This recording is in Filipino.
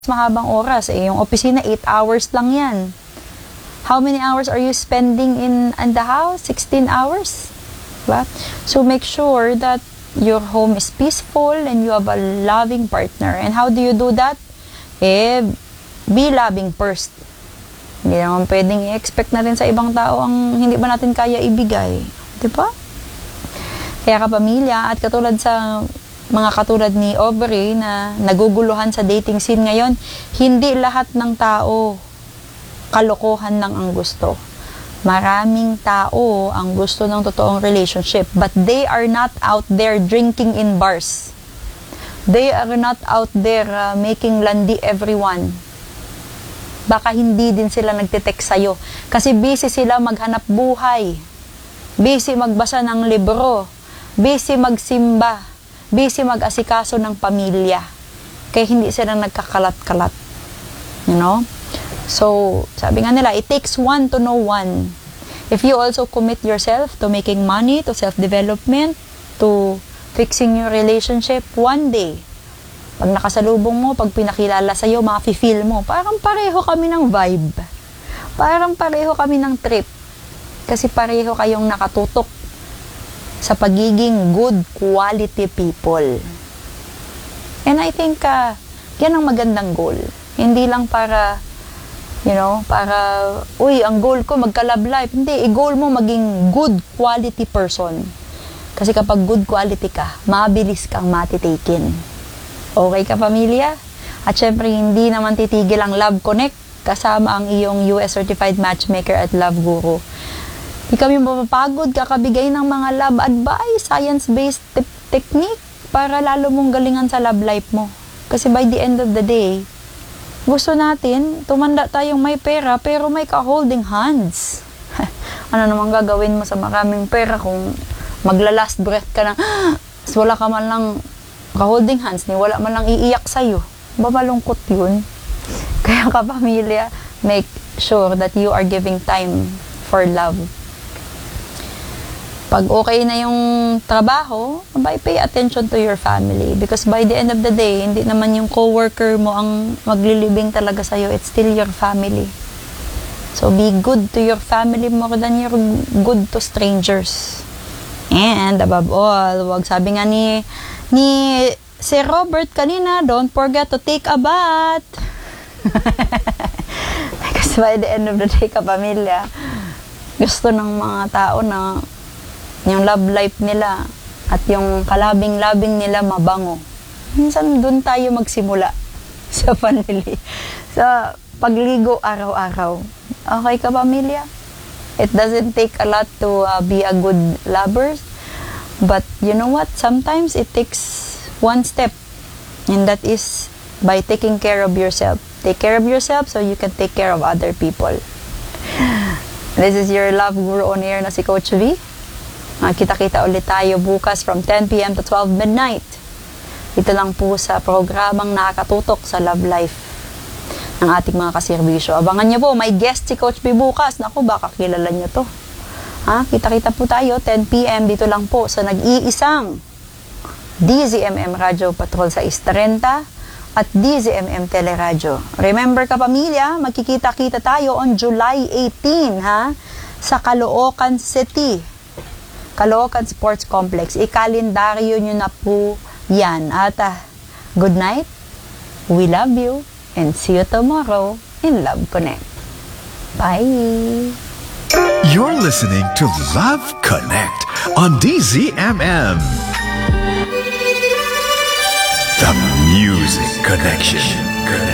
mahabang oras. Yung opisina, 8 hours lang yan. How many hours are you spending in the house? 16 hours. Diba? So make sure that your home is peaceful and you have a loving partner. And how do you do that? Be loving first. Hindi naman pwedeng i-expect natin sa ibang tao ang hindi ba natin kaya ibigay. Diba? Kaya kapamilya, at katulad sa mga katulad ni Aubrey na naguguluhan sa dating scene ngayon, hindi lahat ng tao kalokohan lang ang gusto. Maraming tao ang gusto ng totoong relationship, but they are not out there drinking in bars. They are not out there making landi everyone. Baka hindi din sila nagte-text sa'yo. Kasi busy sila maghanap buhay. Busy magbasa ng libro. Busy magsimba. Busy mag-asikaso ng pamilya. Kaya hindi sila nagkakalat-kalat. You know? So, sabi nga nila, it takes one to know one. If you also commit yourself to making money, to self-development, to fixing your relationship, one day, pag nakasalubong mo, pag pinakilala sa'yo, mafe-feel mo, parang pareho kami ng vibe. Parang pareho kami ng trip. Kasi pareho kayong nakatutok sa pagiging good quality people. And I think, yan ang magandang goal. Hindi lang para, ang goal ko magka-love life. Hindi, i-goal mo maging good quality person. Kasi kapag good quality ka, mabilis kang matitaken. Okay ka, pamilya? At syempre, hindi naman titigil ang Love Connect kasama ang iyong US Certified Matchmaker at Love Guru. Hindi kami mapapagod kakabigay ng mga love advice, science-based technique para lalo mong galingan sa love life mo. Kasi by the end of the day, gusto natin, tumanda tayong may pera pero may ka-holding hands. Ano naman gagawin mo sa maraming pera kung magla-last breath ka na, wala ka man lang ka-holding hands, wala man lang iiyak sa'yo. Malungkot yun. Kaya kapamilya, make sure that you are giving time for love. Pag okay na yung trabaho, pay attention to your family. Because by the end of the day, hindi naman yung coworker mo ang maglilibing talaga sa'yo. It's still your family. So be good to your family more than you're good to strangers. And above all, wag sabi nga ni Sir Robert kanina, don't forget to take a bath. Kasi by the end of the day, kapamilya, gusto ng mga tao na yung love life nila at yung kalabing-labing nila mabango. Minsan doon tayo magsimula sa family. Sa pagligo araw-araw. Okay ka, pamilya? It doesn't take a lot to be a good lover. But you know what? Sometimes it takes one step. And that is by taking care of yourself. Take care of yourself so you can take care of other people. This is your Love Guru on air na si Coach V. Kita-kita ulit tayo bukas from 10 p.m. to 12 midnight. Ito lang po sa programang nakakatutok sa love life ng ating mga kaserbisyo. Abangan niyo po, may guest si Coach V bukas. Naku, baka kilala niyo to. Kita-kita po tayo, 10 p.m. dito lang po sa nag-iisang DZMM Radio Patrol sa 630 at DZMM Teleradyo. Remember kapamilya, magkikita-kita tayo on July 18, sa Caloocan City. Caloocan Sports Complex. I-kalendaryo nyo na po yan. At good night, we love you, and see you tomorrow in Love Connect. Bye! You're listening to Love Connect on DZMM. The Music Connection.